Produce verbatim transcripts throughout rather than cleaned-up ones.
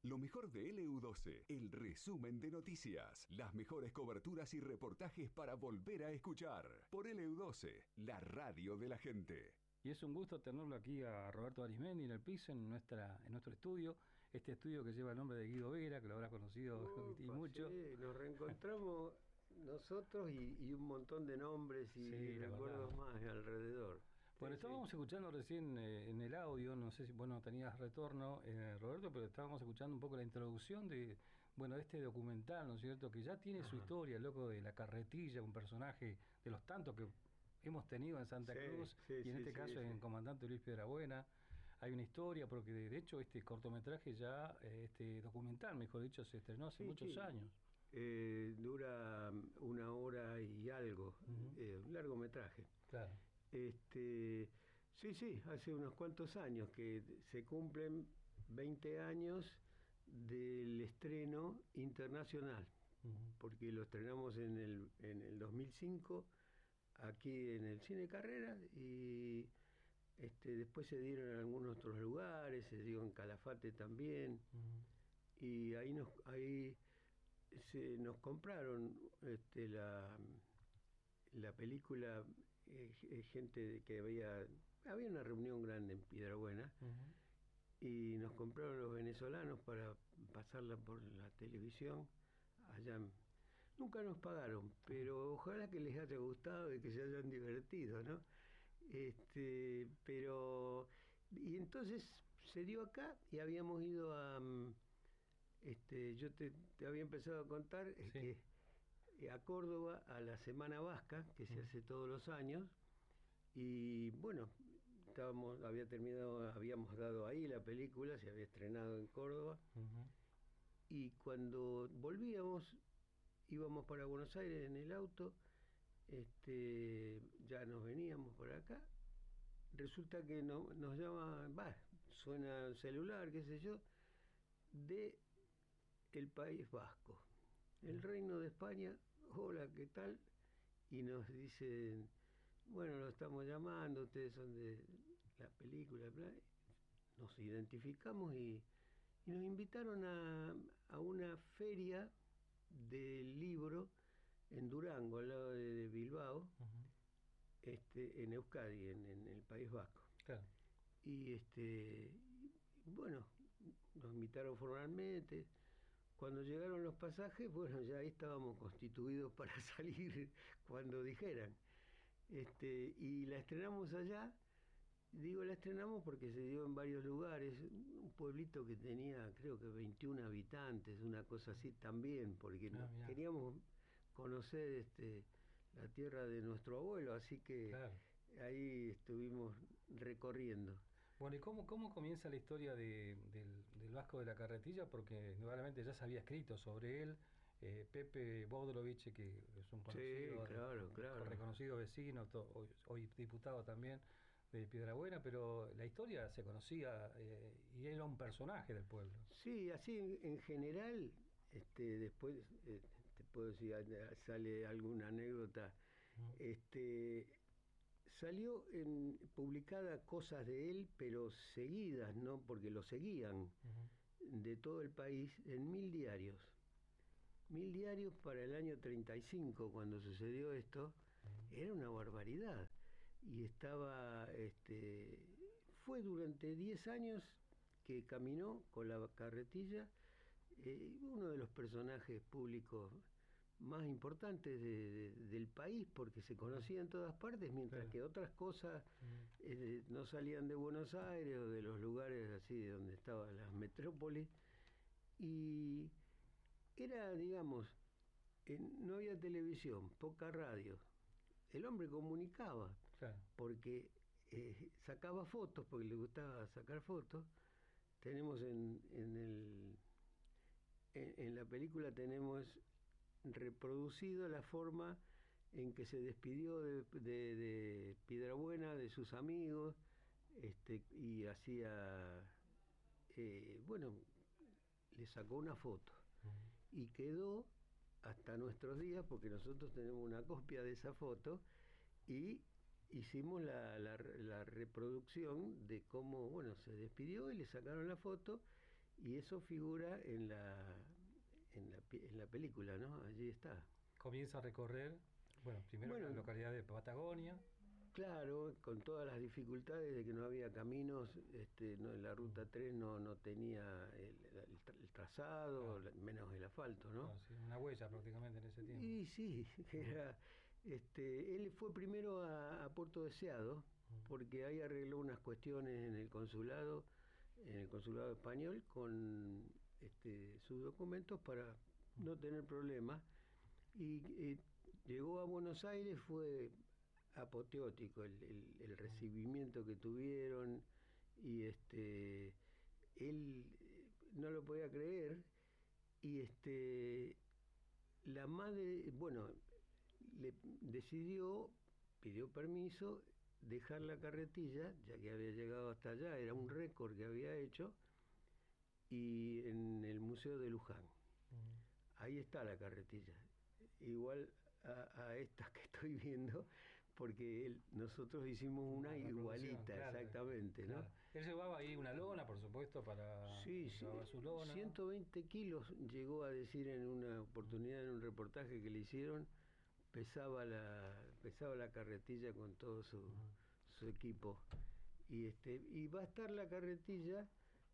Lo mejor de L U doce, el resumen de noticias, las mejores coberturas y reportajes para volver a escuchar. Por L U doce, la radio de la gente. Y es un gusto tenerlo aquí a Roberto Arismendi en el piso, en nuestra en nuestro estudio, este estudio que lleva el nombre de Guido Vera, que lo habrás conocido Upa, y mucho. Sí, nos reencontramos nosotros y, y un montón de nombres y Sí, recuerdos más alrededor. Bueno, Sí, estábamos sí. escuchando recién eh, en el audio, no sé si bueno tenías retorno, eh, Roberto, pero estábamos escuchando un poco la introducción de bueno de este documental, ¿no es cierto?, que ya tiene su Ajá. historia, el loco de la carretilla, un personaje de los tantos que hemos tenido en Santa Sí, Cruz, sí, y en sí, este sí, caso sí. en Comandante Luis Piedrabuena. Hay una historia, porque de, de hecho este cortometraje ya, eh, este documental, mejor dicho, se estrenó hace Sí, muchos sí. años. Eh, dura una hora y algo, Uh-huh. eh, un largometraje. Claro. Este, sí, sí, hace unos cuantos años que se cumplen veinte años del estreno internacional, Uh-huh. porque lo estrenamos en el, en el dos mil cinco aquí en el Cine Carrera y este, después se dieron en algunos otros lugares, se dio en Calafate también. Uh-huh. Y ahí nos ahí se nos compraron este, la, la película, eh, gente que había había una reunión grande en Piedrabuena. Uh-huh. Y nos compraron los venezolanos para pasarla por la televisión allá. Nunca nos pagaron, pero ojalá que les haya gustado y que se hayan divertido, ¿no? Este, pero y entonces se dio acá y habíamos ido a este, yo te, te había empezado a contar sí. que a Córdoba a la Semana Vasca, que se hace todos los años, y bueno, estábamos, había terminado, habíamos dado ahí la película, se había estrenado en Córdoba, uh-huh. y cuando volvíamos, íbamos para Buenos Aires en el auto, este, ya nos veníamos por acá, resulta que no, nos llama, va, suena el celular, qué sé yo, de el País Vasco, el Reino de España. Hola, ¿qué tal? Y nos dicen, bueno, lo estamos llamando, ustedes son de la película, bla. Nos identificamos y, y nos invitaron a, a una feria del libro en Durango, al lado de, de Bilbao, uh-huh. este, en Euskadi, en, en el País Vasco. Claro. Y este, bueno, nos invitaron formalmente. Cuando llegaron los pasajes, bueno, ya ahí estábamos constituidos para salir cuando dijeran. Este, y la estrenamos allá. Digo, la estrenamos porque se dio en varios lugares. Un pueblito que tenía, creo que veintiún habitantes, una cosa así también, porque ah, queríamos conocer este, la tierra de nuestro abuelo, así que claro. ahí estuvimos recorriendo. Bueno, ¿y cómo, cómo comienza la historia de, del, del Vasco de la Carretilla? Porque nuevamente ya se había escrito sobre él, eh, Pepe Bodrovich, que es un conocido, sí, claro, un, claro. un reconocido vecino, to, hoy, hoy diputado también de Piedrabuena, pero la historia se conocía eh, y era un personaje del pueblo. Sí, así en, en general, este, después eh, te puedo decir, sale alguna anécdota, uh-huh. este... Salió en, publicada cosas de él, pero seguidas, ¿no? Porque lo seguían uh-huh. de todo el país en mil diarios. Mil diarios para el año treinta y cinco, cuando sucedió esto, uh-huh. era una barbaridad. Y estaba, este, fue durante diez años que caminó con la carretilla, eh, uno de los personajes públicos más importantes de, de, del país, porque se conocía en todas partes, mientras claro. que otras cosas eh, no salían de Buenos Aires o de los lugares así de donde estaban las metrópolis. Y era, digamos, eh, no había televisión, poca radio. El hombre comunicaba, claro. porque eh, sacaba fotos, porque le gustaba sacar fotos. Tenemos en, en, el, en, en la película tenemos reproducido la forma en que se despidió de, de, de Piedrabuena, de sus amigos, este, y hacía, eh, bueno, le sacó una foto, uh-huh. y quedó hasta nuestros días, porque nosotros tenemos una copia de esa foto, y hicimos la, la, la reproducción de cómo, bueno, se despidió y le sacaron la foto, y eso figura en la, en la, en la película, ¿no? Allí está. Comienza a recorrer, bueno, primero bueno, la localidad de Patagonia. Claro, con todas las dificultades de que no había caminos, este, no, la ruta tres no, no tenía el, el, el trazado, claro. Menos el asfalto, ¿no? Claro, sí, una huella prácticamente en ese tiempo. Y sí, era, este, él fue primero a, a Puerto Deseado, porque ahí arregló unas cuestiones en el consulado, en el consulado español, con este, sus documentos para no tener problemas. Y eh, llegó a Buenos Aires, fue apoteótico el, el, el recibimiento que tuvieron, y este él no lo podía creer, y este la madre, bueno, le decidió, pidió permiso, dejar la carretilla, ya que había llegado hasta allá, era un récord que había hecho, y en el Museo de Luján. Uh-huh. Ahí está la carretilla, igual a, a estas que estoy viendo, porque él, nosotros hicimos una, una igualita, claro, exactamente, claro. ¿No? Él llevaba ahí una lona, por supuesto, para sí, sí, su lona. ciento veinte kilos llegó a decir en una oportunidad, en un reportaje que le hicieron, pesaba la pesaba la carretilla con todo su, uh-huh. su equipo. Y este y va a estar la carretilla,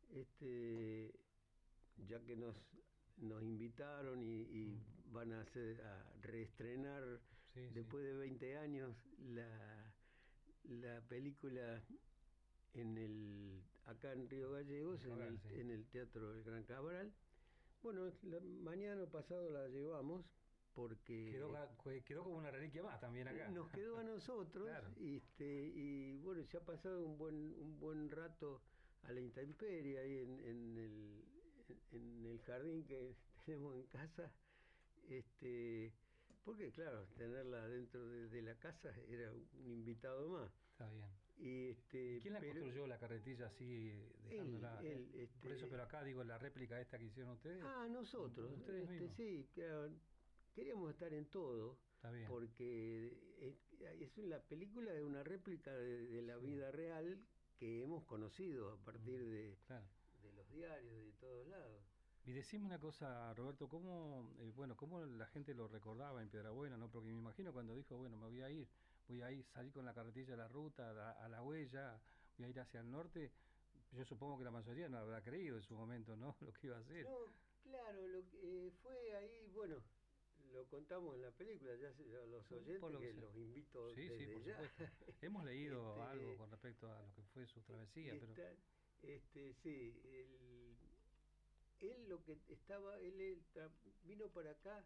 este ya que nos nos invitaron y, y uh-huh. van a hacer a reestrenar sí, después sí. de veinte años la la película en el acá en Río Gallegos, en el, sí. en el Teatro del Gran Cabral. Bueno, la, mañana pasado la llevamos porque quedó, quedó como una reliquia más también acá. Nos quedó a nosotros, claro. este, y bueno, se ha pasado un buen un buen rato a la intemperie ahí en, en el en el jardín que tenemos en casa, este porque claro, tenerla dentro de, de la casa era un invitado más. Está bien. Y este, ¿Y quién la pero, construyó la carretilla así, dejándola? Él, él, este, por eso, pero acá digo, la réplica esta que hicieron ustedes. Ah, nosotros. ¿Ustedes este, mismos? Sí, claro, queríamos estar en todo. Está bien. Porque es, es la película es una réplica de, de la sí. vida real que hemos conocido a partir de, claro. de los diarios, de todos lados. Y decime una cosa, Roberto, ¿cómo, eh, bueno, cómo la gente lo recordaba en Piedrabuena, ¿no? Porque me imagino cuando dijo, bueno, me voy a ir, voy a ir, salir con la carretilla de la ruta, a, a la huella, voy a ir hacia el norte, yo supongo que la mayoría no habrá creído en su momento, ¿no? Lo que iba a hacer. No, claro, lo que eh, fue ahí, bueno, lo contamos en la película, ya se, los oyentes lo que, que los invito sí, desde sí, por ya. Supuesto. Hemos leído este, algo con respecto a lo que fue su travesía, esta, pero... Este, sí, el, él lo que estaba, él, él vino para acá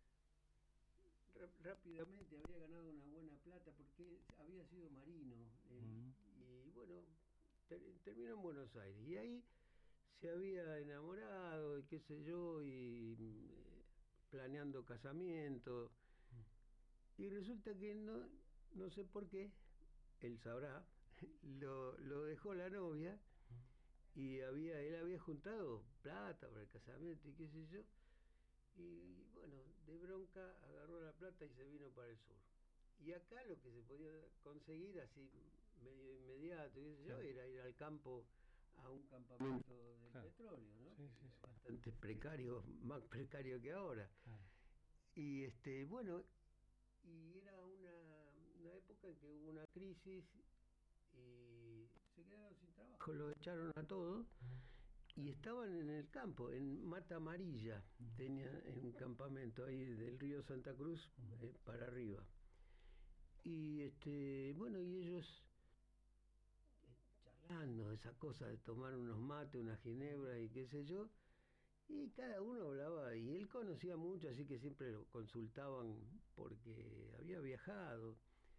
rápidamente, había ganado una buena plata porque había sido marino, él, uh-huh. y bueno, ter, terminó en Buenos Aires, y ahí se había enamorado, y qué sé yo, y eh, planeando casamiento, uh-huh. y resulta que no, no sé por qué, él sabrá, lo, lo dejó la novia, uh-huh. y había él había juntado plata para el casamiento y qué sé yo, y bueno, de bronca agarró la plata y se vino para el sur. Y acá lo que se podía conseguir así medio inmediato, qué sé yo, sí. era ir al campo, a un campamento del claro. petróleo, ¿no? Sí, sí, sí. Bastante precario, más precario que ahora. Claro. Y este, bueno, y era una, una época en que hubo una crisis y se quedaron sin trabajo, lo echaron a todos. Uh-huh. Y estaban en el campo, en Mata Amarilla, uh-huh. tenían un campamento ahí del río Santa Cruz, uh-huh. eh, para arriba. Y este, bueno, y ellos eh, charlando esa cosa de tomar unos mates, una ginebra y qué sé yo, y cada uno hablaba, y él conocía mucho, así que siempre lo consultaban porque había viajado.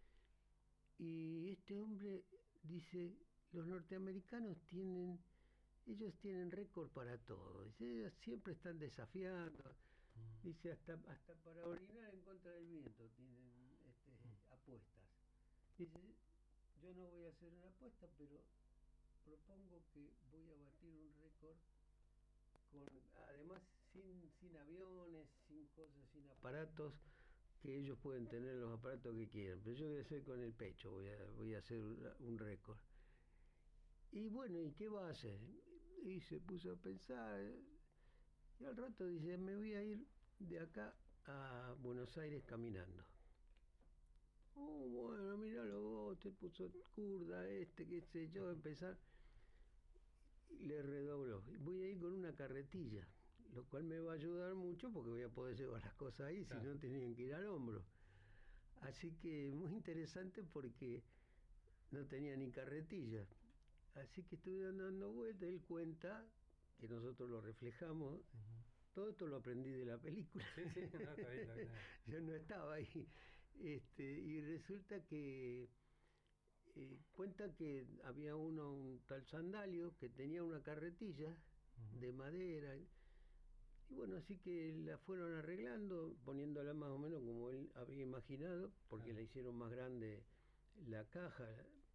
Y este hombre dice, los norteamericanos tienen... Ellos tienen récord para todo. Dice, ellos siempre están desafiando. Mm. Dice, hasta hasta para orinar en contra del viento tienen este, mm. apuestas. Dice, yo no voy a hacer una apuesta, pero propongo que voy a batir un récord con, además, sin, sin aviones, sin cosas, sin aparatos, que ellos pueden tener los aparatos que quieran. Pero yo voy a hacer con el pecho, voy a, voy a hacer un récord. Y bueno, ¿y qué va a hacer? y se puso a pensar, y al rato dice, me voy a ir de acá a Buenos Aires caminando. Oh, bueno, míralo vos, te puso curda este, qué sé yo, empezar. Y le redobló. Voy a ir con una carretilla, lo cual me va a ayudar mucho porque voy a poder llevar las cosas ahí, claro. Si no tenían que ir al hombro. Así que muy interesante porque no tenía ni carretilla. Así que estuve dando vueltas, él cuenta que nosotros lo reflejamos. Uh-huh. Todo esto lo aprendí de la película. Sí, sí, no, está bien, está bien. Yo no estaba ahí. Este, y resulta que eh, cuenta que había uno, un tal Sandalio, que tenía una carretilla uh-huh. de madera. Y bueno, así que la fueron arreglando, poniéndola más o menos como él había imaginado, porque claro. La hicieron más grande la caja.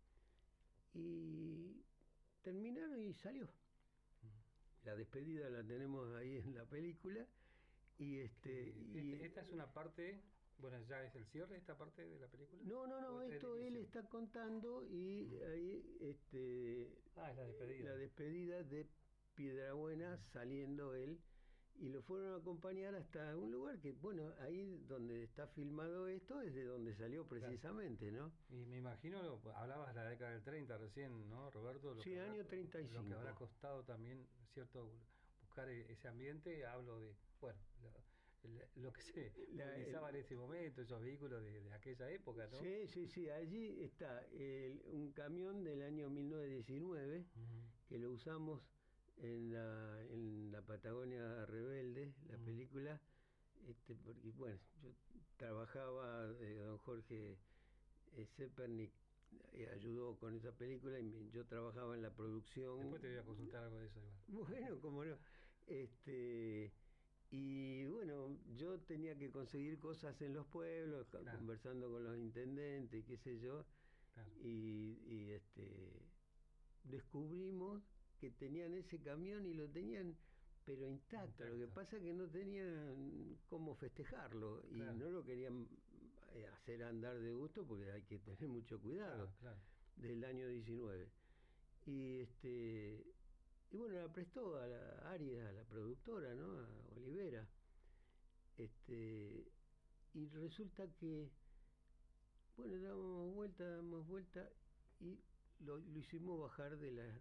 Y terminaron y salió. Uh-huh. La despedida la tenemos ahí en la película. Y este, sí, y esta es una parte, bueno, ya es el cierre esta parte de la película. No, no, no, esto él está contando y uh-huh. ahí este ah, es la despedida. La despedida de Piedrabuena uh-huh. saliendo él. Y lo fueron a acompañar hasta un lugar que, bueno, ahí donde está filmado esto es de donde salió precisamente, claro. ¿no? Y me imagino, lo, hablabas de la década del treinta recién, ¿no, Roberto? Lo sí, que año habrá, treinta y cinco. Lo que habrá costado también, ¿cierto? Buscar ese ambiente, hablo de, bueno, lo, lo que se utilizaba en ese momento, esos vehículos de, de aquella época, ¿no? Sí, sí, sí, allí está el, un camión del año mil novecientos diecinueve, uh-huh. que lo usamos en la, en la Patagonia Rebelde, la mm. película, este, porque bueno, yo trabajaba, eh, don Jorge eh, Zepernik eh, ayudó con esa película y me, yo trabajaba en la producción. Después te voy a consultar algo de eso igual. Bueno, cómo no. Este, y bueno, yo tenía que conseguir cosas en los pueblos, claro. conversando con los intendentes, qué sé yo, claro. y, y este descubrimos que tenían ese camión y lo tenían pero intacto, intacto. Lo que pasa es que no tenían cómo festejarlo y claro. no lo querían hacer andar de gusto porque hay que tener mucho cuidado, claro, claro. del año diecinueve. Y este y bueno, la prestó a la Arias, a la productora, ¿no? A Olivera. Este y resulta que bueno, damos vuelta, damos vuelta y lo, lo hicimos bajar de la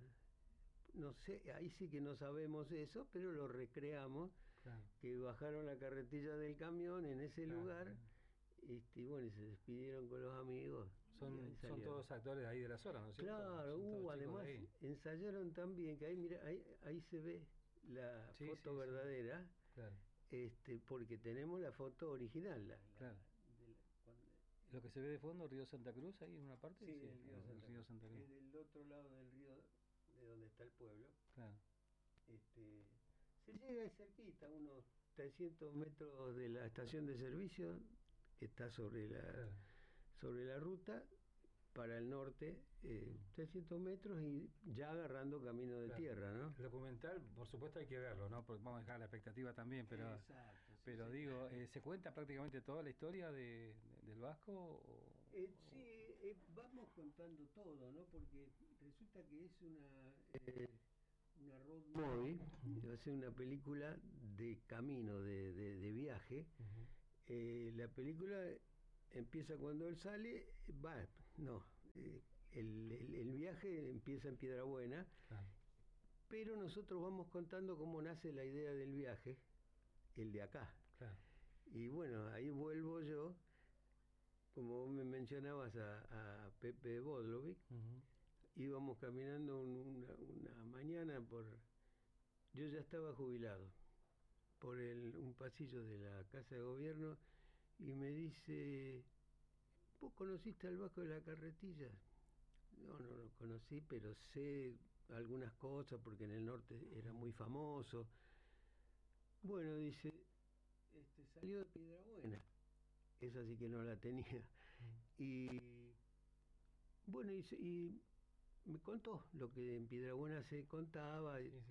no sé, ahí sí que no sabemos eso, pero lo recreamos, claro. que bajaron la carretilla del camión en ese claro. lugar, este, y bueno, y se despidieron con los amigos. Son, son todos actores ahí de la zona, ¿no es cierto? Claro, uh, además ensayaron también, que ahí, mira, ahí, ahí se ve la sí, foto sí, verdadera, sí. Claro. este, porque tenemos la foto original. La, claro. la, de la, cuando, Lo que se ve de fondo, Río Santa Cruz, ahí en una parte. Sí, sí el río, Santa, río Santa Cruz. Es del otro lado del río, de donde está el pueblo. Claro. Este, se llega ahí cerquita, unos trescientos metros de la estación de servicio, que está sobre la, claro. sobre la ruta para el norte, eh, trescientos metros y ya agarrando camino de claro. tierra, ¿no? El documental, por supuesto hay que verlo, ¿no? Porque vamos a dejar la expectativa también, pero, Exacto, sí, pero sí, digo, sí. Eh, ¿se cuenta prácticamente toda la historia de, de, del Vasco? O, eh, sí, eh, vamos contando todo, ¿no? Porque resulta que es una... Eh, una road movie, va a ser una película de camino, de, de, de viaje. Uh-huh. Eh, la película empieza cuando él sale, va, no, eh, el, el, el viaje empieza en Piedrabuena, ah. pero nosotros vamos contando cómo nace la idea del viaje, el de acá. Claro. Y bueno, ahí vuelvo yo, como vos me mencionabas a, a Pepe Bodlovic. Uh-huh. Íbamos caminando una, una mañana por... Yo ya estaba jubilado, por el, un pasillo de la Casa de Gobierno, y me dice, ¿vos conociste al Vasco de la Carretilla? No, no lo conocí, pero sé algunas cosas, porque en el norte era muy famoso. Bueno, dice, este, salió de Piedrabuena. Esa sí que no la tenía. Y bueno, y... y me contó lo que en Piedrabuena se contaba. Sí,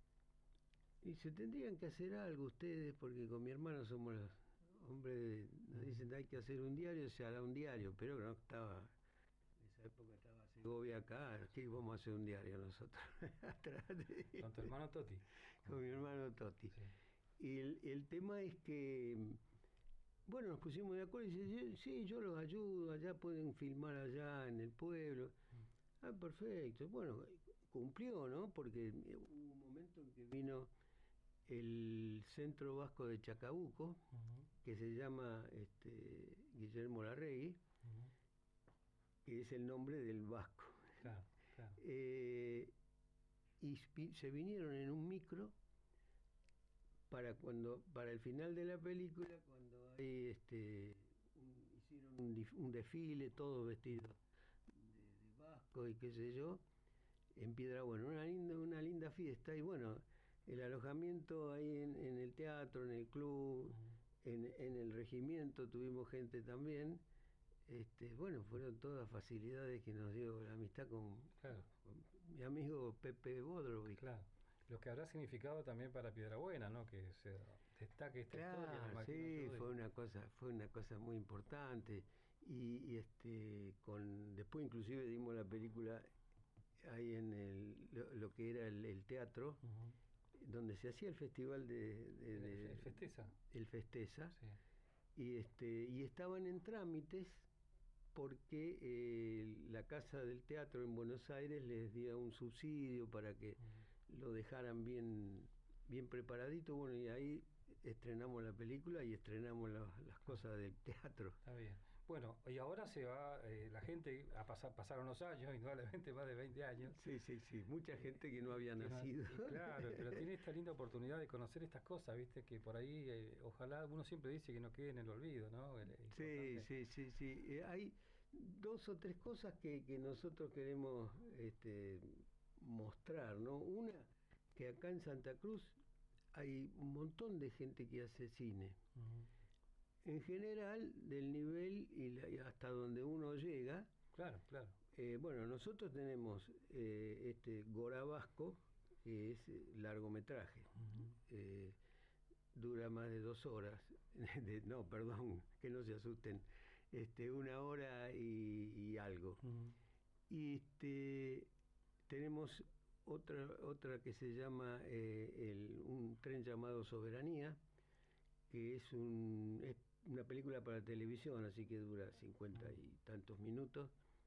sí. Y se tendrían que hacer algo ustedes, porque con mi hermano somos los hombres, de, nos dicen hay que hacer un diario, se hará un diario, pero no estaba, en esa época estaba Segovia acá, aquí vamos a hacer un diario nosotros. Con tu hermano Toti. Con mi hermano Toti. Sí. Y el, el tema es que, bueno, nos pusimos de acuerdo y dice, sí, yo los ayudo, allá pueden filmar allá en el pueblo. Mm. Ah, perfecto. Bueno, cumplió, ¿no? Porque hubo un momento en que vino el Centro Vasco de Chacabuco, uh-huh. que se llama este, Guillermo Larregui, uh-huh. que es el nombre del vasco. Claro, claro. Eh, y se vinieron en un micro para cuando para el final de la película, cuando hay este un, hicieron un, un desfile, todos vestidos de, de vasco y qué sé yo, en Piedrabuena, una linda, una linda fiesta. Y bueno, el alojamiento ahí en, en el teatro, en el club, uh-huh. en, en el regimiento tuvimos gente también. Este, bueno, fueron todas facilidades que nos dio la amistad con, claro. con mi amigo Pepe Bodrovic. Claro. Lo que habrá significado también para Piedrabuena, ¿no? Que se destaque esta claro, historia. Sí, fue una cosa, fue una cosa muy importante. Y, y este, con después inclusive dimos la película ahí en el, lo, lo que era el, el teatro, uh-huh. donde se hacía el festival de, de, de el Festeza, el Festeza, sí. y este y estaban en trámites porque eh, la Casa del Teatro en Buenos Aires les dio un subsidio para que uh-huh. lo dejaran bien bien preparadito. Bueno, y ahí estrenamos la película y estrenamos la, las cosas del teatro. Está bien. Bueno, y ahora se va, eh, la gente, a pasar, pasaron los años, indudablemente más de veinte años. Sí, sí, sí, mucha gente que no había que nacido. No, claro, pero tiene esta linda oportunidad de conocer estas cosas, viste, que por ahí, eh, ojalá, uno siempre dice que no quede en el olvido, ¿no? El, el sí, sí, sí, sí. Eh, hay dos o tres cosas que, que nosotros queremos este, mostrar, ¿no? Una, que acá en Santa Cruz hay un montón de gente que hace cine. Uh-huh. En general, del nivel y, la, y hasta donde uno llega. Claro, claro. Eh, bueno, nosotros tenemos eh, este Gorabasco, que es largometraje. Uh-huh. eh, dura más de dos horas. de, no, perdón, que no se asusten. Este, una hora y, y algo. Uh-huh. Y este, tenemos otra, otra que se llama eh, el, un tren llamado Soberanía, que es un... Es, una película para televisión, así que dura cincuenta y tantos minutos,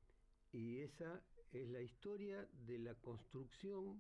y esa es la historia de la construcción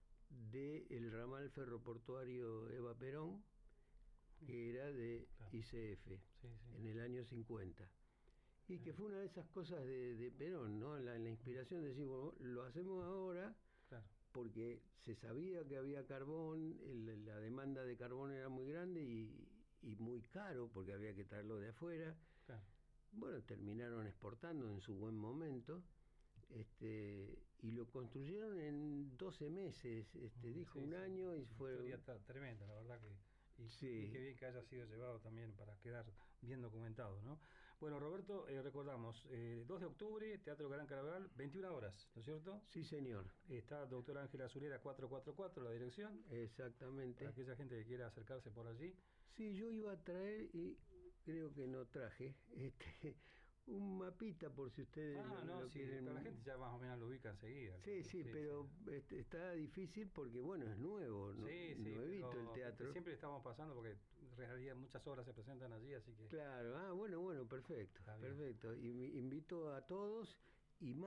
del ramal ferroportuario Eva Perón, que era de claro. I C F, sí, sí. en el año cincuenta, y que fue una de esas cosas de, de Perón, ¿no? La, la inspiración de decir, bueno, lo hacemos ahora, claro. porque se sabía que había carbón, el, la demanda de carbón era muy grande y y muy caro porque había que traerlo de afuera. Claro. Bueno, terminaron exportando en su buen momento, este, y lo construyeron en doce meses, este, dijo sí, un sí. año y fue... Una historia tremenda, la verdad que... Y, sí. y qué bien que haya sido llevado también para quedar bien documentado, ¿no? Bueno, Roberto, eh, recordamos, eh, dos de octubre, Teatro Gran Caraval, veintiuna horas, ¿no es cierto? Sí, señor. Está doctora Ángela Azulera cuatrocientos cuarenta y cuatro, la dirección. Exactamente. Para aquella gente que quiera acercarse por allí. Sí, yo iba a traer, y creo que no traje, este, un mapita por si ustedes ah, lo, no, lo sí, quieren. Pero la gente ya más o menos lo ubica enseguida. Sí, sí, sí pero sí. Este, está difícil porque, bueno, es nuevo, ¿no? Sí, sí, nuevito el teatro. Siempre estamos pasando porque en realidad muchas obras se presentan allí, así que... Claro, ah, bueno, bueno, perfecto, perfecto. Y invito a todos y más.